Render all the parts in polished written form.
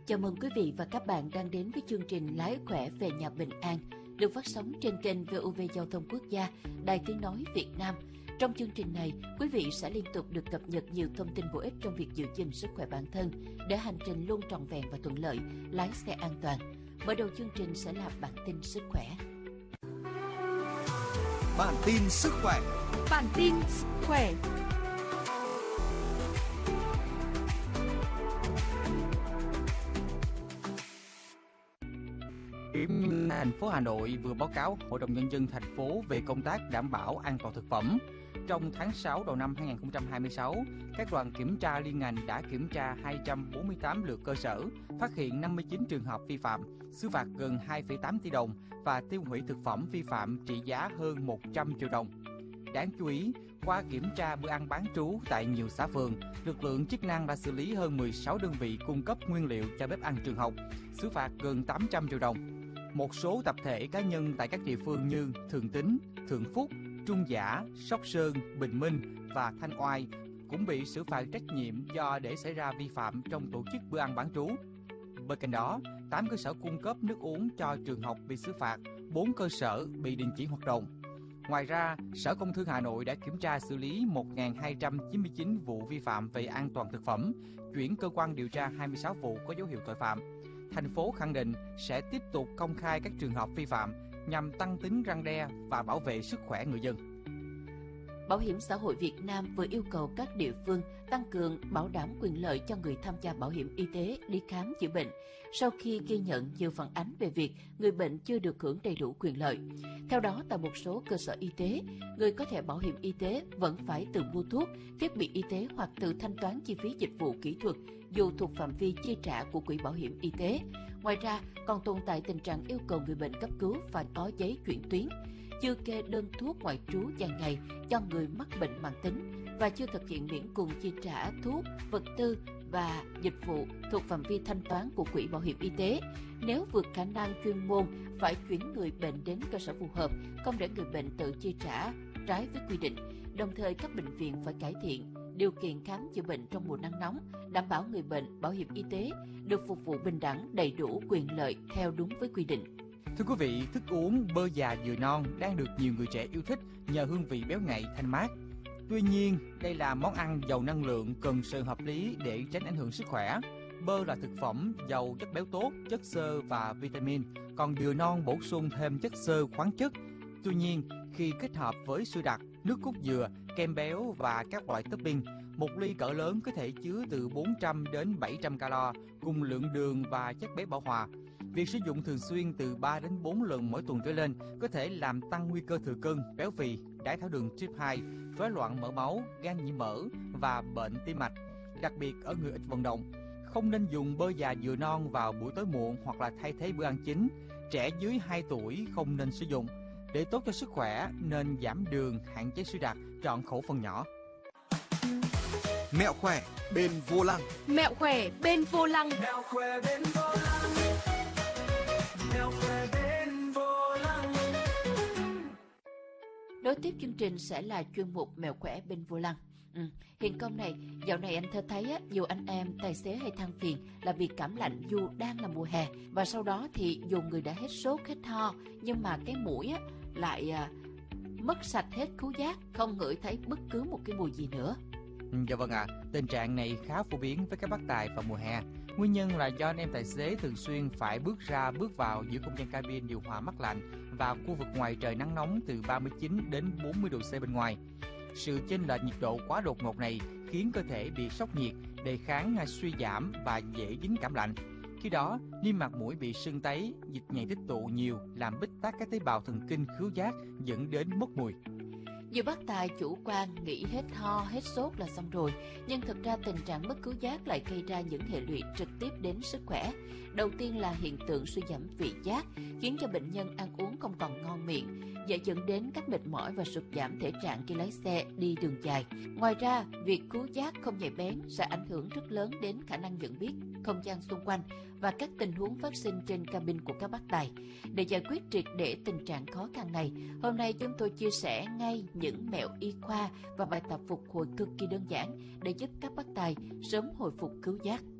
Chào mừng quý vị và các bạn đang đến với chương trình Lái khỏe về nhà bình an, được phát sóng trên kênh VOV Giao thông Quốc gia, Đài Tiếng nói Việt Nam. Trong chương trình này, quý vị sẽ liên tục được cập nhật nhiều thông tin bổ ích trong việc giữ gìn sức khỏe bản thân để hành trình luôn trọn vẹn và thuận lợi, lái xe an toàn. Mở đầu chương trình sẽ là bản tin sức khỏe. Bản tin sức khỏe. Bản tin sức khỏe. Thành phố Hà Nội vừa báo cáo Hội đồng Nhân dân thành phố về công tác đảm bảo an toàn thực phẩm. Trong tháng 6 đầu năm 2026, các đoàn kiểm tra liên ngành đã kiểm tra 248 lượt cơ sở, phát hiện 59 trường hợp vi phạm, xử phạt gần 2,8 tỷ đồng và tiêu hủy thực phẩm vi phạm trị giá hơn 100 triệu đồng. Đáng chú ý, qua kiểm tra bữa ăn bán trú tại nhiều xã phường, lực lượng chức năng đã xử lý hơn 16 đơn vị cung cấp nguyên liệu cho bếp ăn trường học, xử phạt gần 800 triệu đồng. Một số tập thể cá nhân tại các địa phương như Thường Tín, Thượng Phúc, Trung Giả, Sóc Sơn, Bình Minh và Thanh Oai cũng bị xử phạt trách nhiệm do để xảy ra vi phạm trong tổ chức bữa ăn bán trú. Bên cạnh đó, 8 cơ sở cung cấp nước uống cho trường học bị xử phạt, 4 cơ sở bị đình chỉ hoạt động. Ngoài ra, Sở Công Thương Hà Nội đã kiểm tra xử lý 1.299 vụ vi phạm về an toàn thực phẩm, chuyển cơ quan điều tra 26 vụ có dấu hiệu tội phạm. Thành phố khẳng định sẽ tiếp tục công khai các trường hợp vi phạm nhằm tăng tính răn đe và bảo vệ sức khỏe người dân. Bảo hiểm xã hội Việt Nam vừa yêu cầu các địa phương tăng cường bảo đảm quyền lợi cho người tham gia bảo hiểm y tế đi khám chữa bệnh sau khi ghi nhận nhiều phản ánh về việc người bệnh chưa được hưởng đầy đủ quyền lợi. Theo đó, tại một số cơ sở y tế, người có thẻ bảo hiểm y tế vẫn phải tự mua thuốc, thiết bị y tế hoặc tự thanh toán chi phí dịch vụ kỹ thuật dù thuộc phạm vi chi trả của quỹ bảo hiểm y tế. Ngoài ra, còn tồn tại tình trạng yêu cầu người bệnh cấp cứu phải có giấy chuyển tuyến, chưa kê đơn thuốc ngoại trú dài ngày cho người mắc bệnh mãn tính và chưa thực hiện miễn cùng chi trả thuốc, vật tư và dịch vụ thuộc phạm vi thanh toán của quỹ bảo hiểm y tế. Nếu vượt khả năng chuyên môn, phải chuyển người bệnh đến cơ sở phù hợp, không để người bệnh tự chi trả trái với quy định. Đồng thời, các bệnh viện phải cải thiện điều kiện khám chữa bệnh trong mùa nắng nóng, đảm bảo người bệnh bảo hiểm y tế được phục vụ bình đẳng, đầy đủ quyền lợi theo đúng với quy định. Thưa quý vị, thức uống bơ già dừa non đang được nhiều người trẻ yêu thích nhờ hương vị béo ngậy thanh mát. Tuy nhiên, đây là món ăn giàu năng lượng cần sự hợp lý để tránh ảnh hưởng sức khỏe. Bơ là thực phẩm giàu chất béo tốt, chất xơ và vitamin, còn dừa non bổ sung thêm chất xơ, khoáng chất. Tuy nhiên, khi kết hợp với sữa đặc, nước cốt dừa, kem béo và các loại topping, một ly cỡ lớn có thể chứa từ 400 đến 700 calo cùng lượng đường và chất béo bão hòa. Việc sử dụng thường xuyên từ 3 đến 4 lần mỗi tuần trở lên có thể làm tăng nguy cơ thừa cân, béo phì, đái tháo đường type 2, rối loạn mỡ máu, gan nhiễm mỡ và bệnh tim mạch, đặc biệt ở người ít vận động. Không nên dùng bơ già dừa non vào buổi tối muộn hoặc là thay thế bữa ăn chính. Trẻ dưới 2 tuổi không nên sử dụng. Để tốt cho sức khỏe nên giảm đường, hạn chế sữa đặc, chọn khẩu phần nhỏ. Mẹo khỏe bên vô lăng. Mẹo khỏe bên vô lăng. Mẹo khỏe bên vô lăng. Mẹo khỏe bên vô lăng. Nối tiếp chương trình sẽ là chuyên mục Mẹo khỏe bên vô lăng. Hiện công này, dạo này anh thơ thấy á, nhiều anh em tài xế hay than phiền là vì cảm lạnh dù đang là mùa hè, và sau đó thì dù người đã hết sốt, hết ho, nhưng mà cái mũi á, lại mất sạch hết khứu giác, không ngửi thấy bất cứ một cái mùi gì nữa. Dạ vâng ạ, tình trạng này khá phổ biến với các bác tài vào mùa hè. Nguyên nhân là do anh em tài xế thường xuyên phải bước ra bước vào giữa không gian cabin điều hòa mát lạnh và khu vực ngoài trời nắng nóng từ 39 đến 40 độ C bên ngoài. Sự chênh lệch nhiệt độ quá đột ngột này khiến cơ thể bị sốc nhiệt, đề kháng suy giảm và dễ dính cảm lạnh. Khi đó, niêm mạc mũi bị sưng tấy, dịch nhầy tích tụ nhiều, làm bít tắc các tế bào thần kinh khứu giác, dẫn đến mất mùi. Nhiều bác tài chủ quan nghĩ hết ho, hết sốt là xong rồi, nhưng thực ra tình trạng mất khứu giác lại gây ra những hệ lụy trực tiếp đến sức khỏe. Đầu tiên là hiện tượng suy giảm vị giác, khiến cho bệnh nhân ăn uống không còn ngon miệng, dễ dẫn đến các mệt mỏi và sụt giảm thể trạng khi lái xe đi đường dài. Ngoài ra, việc khứu giác không nhạy bén sẽ ảnh hưởng rất lớn đến khả năng nhận biết không gian xung quanh và các tình huống phát sinh trên cabin của các bác tài. Để giải quyết triệt để tình trạng khó khăn này, hôm nay chúng tôi chia sẻ ngay những mẹo y khoa và bài tập phục hồi cực kỳ đơn giản để giúp các bác tài sớm hồi phục khứu giác.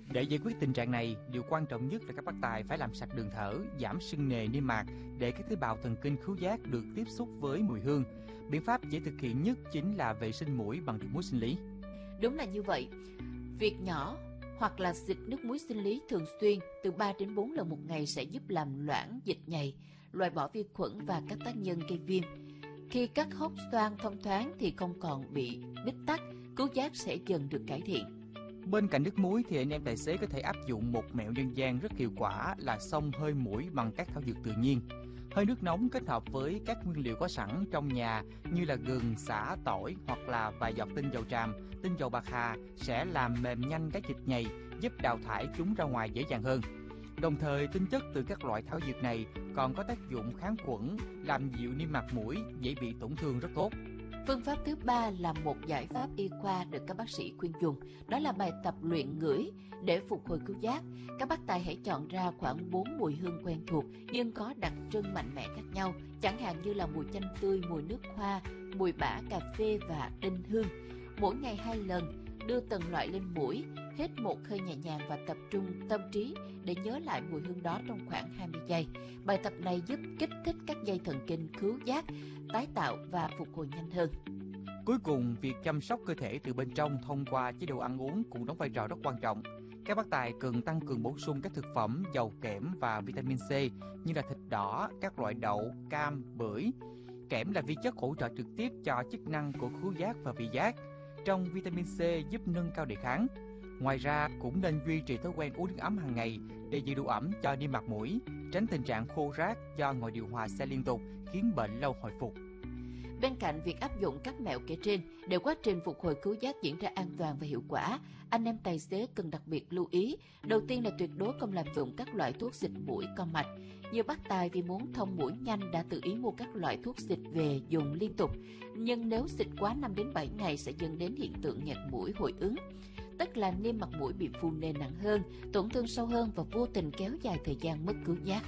Để giải quyết tình trạng này, điều quan trọng nhất là các bác tài phải làm sạch đường thở, giảm sưng nề niêm mạc để các tế bào thần kinh khứu giác được tiếp xúc với mùi hương. Biện pháp dễ thực hiện nhất chính là vệ sinh mũi bằng nước muối sinh lý. Đúng là như vậy. Việc nhỏ hoặc là xịt nước muối sinh lý thường xuyên từ 3 đến 4 lần một ngày sẽ giúp làm loãng dịch nhầy, loại bỏ vi khuẩn và các tác nhân gây viêm. Khi các hốc xoang thông thoáng thì không còn bị bít tắc, khứu giác sẽ dần được cải thiện. Bên cạnh nước muối thì anh em tài xế có thể áp dụng một mẹo dân gian rất hiệu quả là xông hơi mũi bằng các thảo dược tự nhiên. Hơi nước nóng kết hợp với các nguyên liệu có sẵn trong nhà như là gừng, sả, tỏi hoặc là vài giọt tinh dầu tràm, tinh dầu bạc hà sẽ làm mềm nhanh các dịch nhầy, giúp đào thải chúng ra ngoài dễ dàng hơn. Đồng thời, tinh chất từ các loại thảo dược này còn có tác dụng kháng khuẩn, làm dịu niêm mạc mũi dễ bị tổn thương rất tốt. Phương pháp thứ ba là một giải pháp y khoa được các bác sĩ khuyên dùng, đó là bài tập luyện ngửi để phục hồi khứu giác. Các bác tài hãy chọn ra khoảng 4 mùi hương quen thuộc nhưng có đặc trưng mạnh mẽ khác nhau, chẳng hạn như là mùi chanh tươi, mùi nước hoa, mùi bã cà phê và đinh hương. Mỗi ngày 2 lần, đưa từng loại lên mũi, hít một hơi nhẹ nhàng và tập trung tâm trí để nhớ lại mùi hương đó trong khoảng 20 giây. Bài tập này giúp kích thích các dây thần kinh khứu giác, tái tạo và phục hồi nhanh hơn. Cuối cùng, việc chăm sóc cơ thể từ bên trong thông qua chế độ ăn uống cũng đóng vai trò rất quan trọng. Các bác tài cần tăng cường bổ sung các thực phẩm giàu kẽm và vitamin C như là thịt đỏ, các loại đậu, cam, bưởi. Kẽm là vi chất hỗ trợ trực tiếp cho chức năng của khứu giác và vị giác. Trong vitamin C giúp nâng cao đề kháng. Ngoài ra, cũng nên duy trì thói quen uống nước ấm hàng ngày để giữ đủ ẩm cho niêm mạc mũi, tránh tình trạng khô rát do ngồi điều hòa xe liên tục khiến bệnh lâu hồi phục. Bên cạnh việc áp dụng các mẹo kể trên, để quá trình phục hồi khứu giác diễn ra an toàn và hiệu quả, anh em tài xế cần đặc biệt lưu ý. Đầu tiên là tuyệt đối không lạm dụng các loại thuốc xịt mũi co mạch. Nhiều bác tài vì muốn thông mũi nhanh đã tự ý mua các loại thuốc xịt về dùng liên tục, nhưng nếu xịt quá 5 đến 7 ngày sẽ dẫn đến hiện tượng nghẹt mũi hội ứng, tức là niêm mạc mũi bị phù nề nặng hơn, tổn thương sâu hơn và vô tình kéo dài thời gian mất khứu giác.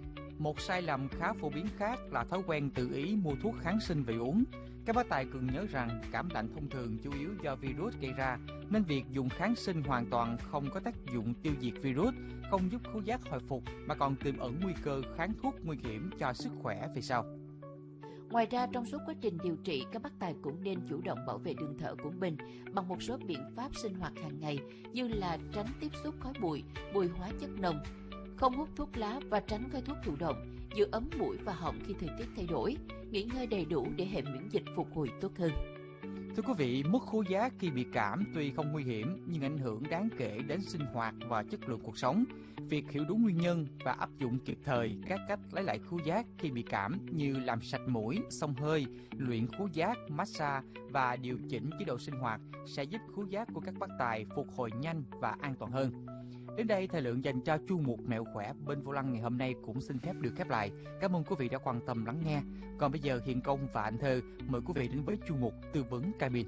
Một sai lầm khá phổ biến khác là thói quen tự ý mua thuốc kháng sinh về uống. Các bác tài cần nhớ rằng cảm lạnh thông thường chủ yếu do virus gây ra, nên việc dùng kháng sinh hoàn toàn không có tác dụng tiêu diệt virus, không giúp khứu giác hồi phục mà còn tiềm ẩn nguy cơ kháng thuốc nguy hiểm cho sức khỏe về sau. Ngoài ra, trong suốt quá trình điều trị, các bác tài cũng nên chủ động bảo vệ đường thở của mình bằng một số biện pháp sinh hoạt hàng ngày như là tránh tiếp xúc khói bụi, mùi hóa chất nồng, không hút thuốc lá và tránh khói thuốc thụ động, giữ ấm mũi và họng khi thời tiết thay đổi, nghỉ ngơi đầy đủ để hệ miễn dịch phục hồi tốt hơn. Thưa quý vị, mất khứu giác khi bị cảm tuy không nguy hiểm nhưng ảnh hưởng đáng kể đến sinh hoạt và chất lượng cuộc sống. Việc hiểu đúng nguyên nhân và áp dụng kịp thời các cách lấy lại khứu giác khi bị cảm như làm sạch mũi, xông hơi, luyện khứu giác, massage và điều chỉnh chế độ sinh hoạt sẽ giúp khứu giác của các bác tài phục hồi nhanh và an toàn hơn. Đến đây, thời lượng dành cho chuyên mục Mẹo Khỏe bên vô lăng ngày hôm nay cũng xin phép được khép lại. Cảm ơn quý vị đã quan tâm lắng nghe. Còn bây giờ, Hiền Công và Anh Thơ mời quý vị đến với chuyên mục Tư vấn cabin.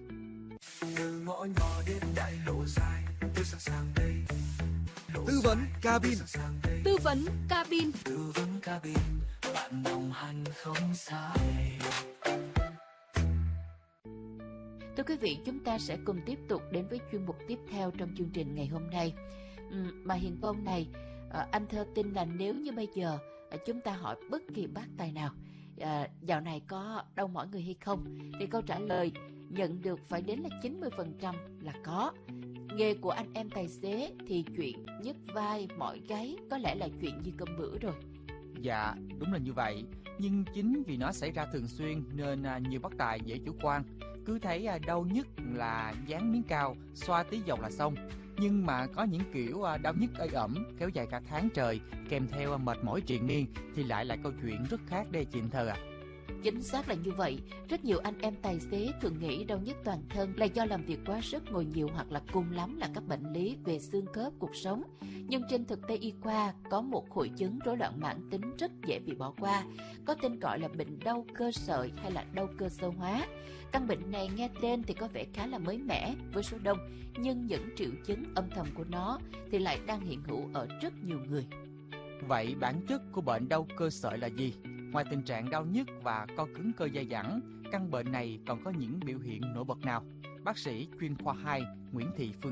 Từ ngõ nhỏ đến đại lộ dài, tôi sẵn sàng đây. Tư vấn cabin. Tư vấn cabin. Tư vấn cabin, bạn đồng hành không sai. Thưa quý vị, chúng ta sẽ cùng tiếp tục đến với chuyên mục tiếp theo trong chương trình ngày hôm nay. Mà Hiền Công này, anh Thơ tin là nếu như bây giờ chúng ta hỏi bất kỳ bác tài nào dạo này có đau mỏi người hay không, thì câu trả lời nhận được phải đến là 90% là có. Nghề của anh em tài xế thì chuyện nhức vai, mỏi gáy có lẽ là chuyện như cơm bữa rồi. Dạ, đúng là như vậy. Nhưng chính vì nó xảy ra thường xuyên nên nhiều bác tài dễ chủ quan. Cứ thấy đau nhức là dán miếng cao, xoa tí dầu là xong. Nhưng mà có những kiểu đau nhức ê ẩm kéo dài cả tháng trời kèm theo mệt mỏi triền miên thì lại là câu chuyện rất khác đây chị Thơ ạ. Chính xác là như vậy. Rất nhiều anh em tài xế thường nghĩ đau nhức toàn thân là do làm việc quá sức, ngồi nhiều hoặc là cùng lắm là các bệnh lý về xương khớp, cột sống. Nhưng trên thực tế y khoa có một hội chứng rối loạn mãn tính rất dễ bị bỏ qua, có tên gọi là bệnh đau cơ sợi hay là đau cơ xơ hóa. Căn bệnh này nghe tên thì có vẻ khá là mới mẻ với số đông, nhưng những triệu chứng âm thầm của nó thì lại đang hiện hữu ở rất nhiều người. Vậy bản chất của bệnh đau cơ sợi là gì? Ngoài tình trạng đau nhức và co cứng cơ dai dẳng, căn bệnh này còn có những biểu hiện nổi bật nào? Bác sĩ chuyên khoa 2 Nguyễn Thị Phương Nga,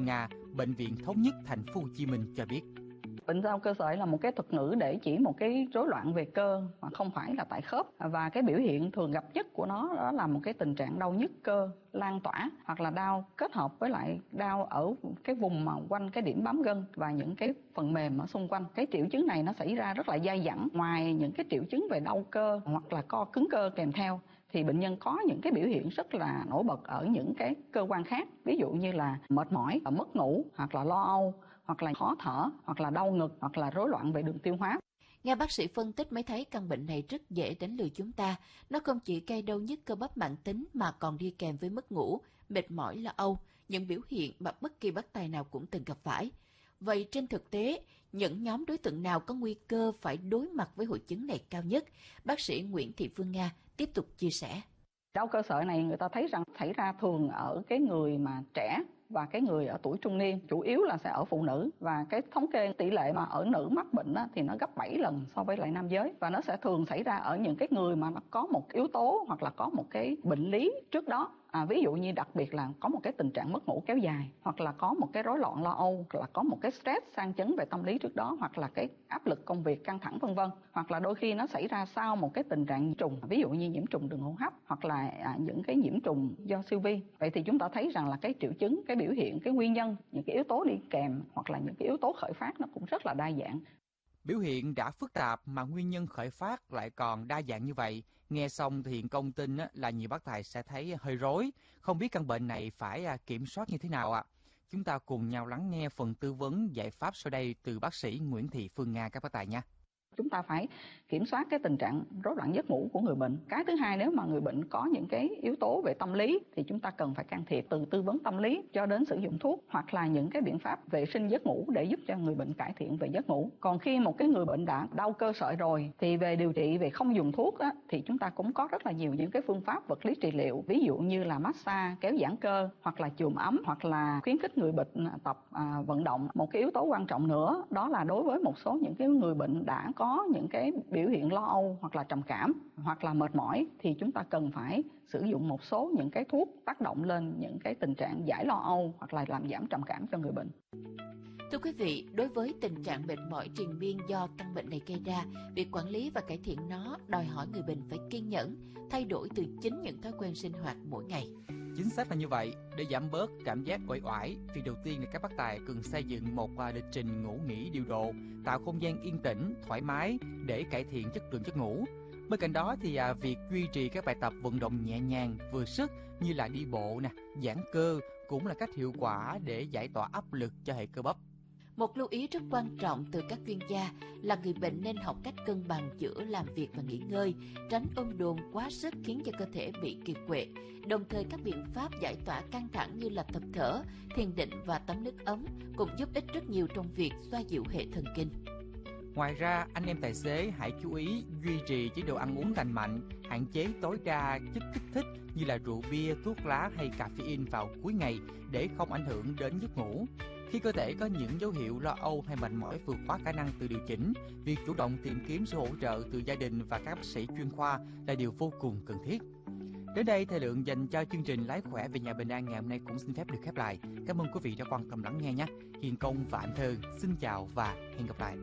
Bệnh viện Thống nhất Thành phố Hồ Chí Minh cho biết. Bệnh đau cơ sợi là một cái thuật ngữ để chỉ một cái rối loạn về cơ mà không phải là tại khớp, và cái biểu hiện thường gặp nhất của nó đó là một cái tình trạng đau nhức cơ lan tỏa, hoặc là đau kết hợp với lại đau ở cái vùng mà quanh cái điểm bám gân và những cái phần mềm ở xung quanh. Cái triệu chứng này nó xảy ra rất là dai dẳng. Ngoài những cái triệu chứng về đau cơ hoặc là co cứng cơ kèm theo, thì bệnh nhân có những cái biểu hiện rất là nổi bật ở những cái cơ quan khác, ví dụ như là mệt mỏi, mất ngủ, hoặc là lo âu, hoặc là khó thở, hoặc là đau ngực, hoặc là rối loạn về đường tiêu hóa. Nghe bác sĩ phân tích mới thấy căn bệnh này rất dễ đánh lừa chúng ta. Nó không chỉ gây đau nhức cơ bắp mãn tính mà còn đi kèm với mất ngủ, mệt mỏi, lo âu, những biểu hiện mà bất kỳ bác tài nào cũng từng gặp phải. Vậy trên thực tế, những nhóm đối tượng nào có nguy cơ phải đối mặt với hội chứng này cao nhất? Bác sĩ Nguyễn Thị Phương Nga tiếp tục chia sẻ. Đau cơ sợi này người ta thấy rằng xảy ra thường ở cái người mà trẻ và cái người ở tuổi trung niên, chủ yếu là sẽ ở phụ nữ, và cái thống kê tỷ lệ mà ở nữ mắc bệnh đó, thì nó gấp 7 lần so với lại nam giới, và nó sẽ thường xảy ra ở những cái người mà nó có một yếu tố hoặc là có một cái bệnh lý trước đó. Ví dụ như đặc biệt là có một cái tình trạng mất ngủ kéo dài, hoặc là có một cái rối loạn lo âu, hoặc là có một cái stress sang chấn về tâm lý trước đó, hoặc là cái áp lực công việc căng thẳng vân vân, hoặc là đôi khi nó xảy ra sau một cái tình trạng nhiễm trùng, ví dụ như nhiễm trùng đường hô hấp, hoặc là những cái nhiễm trùng do siêu vi. Vậy thì chúng ta thấy rằng là cái triệu chứng, cái biểu hiện, cái nguyên nhân, những cái yếu tố đi kèm hoặc là những cái yếu tố khởi phát nó cũng rất là đa dạng. Biểu hiện đã phức tạp mà nguyên nhân khởi phát lại còn đa dạng như vậy. Nghe xong thì hiện công tin là nhiều bác tài sẽ thấy hơi rối, không biết căn bệnh này phải kiểm soát như thế nào ạ. Chúng ta cùng nhau lắng nghe phần tư vấn giải pháp sau đây từ bác sĩ Nguyễn Thị Phương Nga các bác tài nha. Chúng ta phải kiểm soát cái tình trạng rối loạn giấc ngủ của người bệnh. Cái thứ hai, nếu mà người bệnh có những cái yếu tố về tâm lý thì chúng ta cần phải can thiệp, từ tư vấn tâm lý cho đến sử dụng thuốc hoặc là những cái biện pháp vệ sinh giấc ngủ để giúp cho người bệnh cải thiện về giấc ngủ. Còn khi một cái người bệnh đã đau cơ sợi rồi thì về điều trị, về không dùng thuốc thì chúng ta cũng có rất là nhiều những cái phương pháp vật lý trị liệu, ví dụ như là massage, kéo giãn cơ, hoặc là chườm ấm, hoặc là khuyến khích người bệnh tập vận động. Một cái yếu tố quan trọng nữa đó là đối với một số những cái người bệnh đã có những cái biểu hiện lo âu hoặc là trầm cảm hoặc là mệt mỏi thì chúng ta cần phải sử dụng một số những cái thuốc tác động lên những cái tình trạng giải lo âu hoặc là làm giảm trầm cảm cho người bệnh. Thưa quý vị, đối với tình trạng mệt mỏi triền miên do căn bệnh này gây ra, việc quản lý và cải thiện nó đòi hỏi người bệnh phải kiên nhẫn, thay đổi từ chính những thói quen sinh hoạt mỗi ngày. Chính xác là như vậy. Để giảm bớt cảm giác uể oải, việc đầu tiên là các bác tài cần xây dựng một lịch trình ngủ nghỉ điều độ, tạo không gian yên tĩnh, thoải mái để cải thiện chất lượng giấc ngủ. Bên cạnh đó thì việc duy trì các bài tập vận động nhẹ nhàng, vừa sức như là đi bộ, giãn cơ cũng là cách hiệu quả để giải tỏa áp lực cho hệ cơ bắp. Một lưu ý rất quan trọng từ các chuyên gia là người bệnh nên học cách cân bằng giữa làm việc và nghỉ ngơi, tránh ôm đồm quá sức khiến cho cơ thể bị kiệt quệ. Đồng thời các biện pháp giải tỏa căng thẳng như là tập thở, thiền định và tắm nước ấm cũng giúp ích rất nhiều trong việc xoa dịu hệ thần kinh. Ngoài ra, anh em tài xế hãy chú ý duy trì chế độ ăn uống lành mạnh, hạn chế tối đa chất kích thích như là rượu bia, thuốc lá hay caffeine vào cuối ngày để không ảnh hưởng đến giấc ngủ. Khi cơ thể có những dấu hiệu lo âu hay mệt mỏi vượt quá khả năng tự điều chỉnh, việc chủ động tìm kiếm sự hỗ trợ từ gia đình và các bác sĩ chuyên khoa là điều vô cùng cần thiết. Đến đây, thời lượng dành cho chương trình Lái khỏe về nhà bình an ngày hôm nay cũng xin phép được khép lại. Cảm ơn quý vị đã quan tâm lắng nghe nhé. Hiền Công và Anh Thơ xin chào và hẹn gặp lại.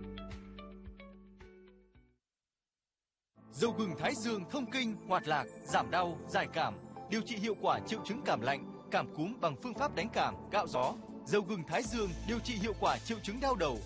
Dầu gừng Thái Dương thông kinh, hoạt lạc, giảm đau, giải cảm, điều trị hiệu quả triệu chứng cảm lạnh, cảm cúm bằng phương pháp đánh cảm, cạo gió. Dầu gừng Thái Dương điều trị hiệu quả triệu chứng đau đầu,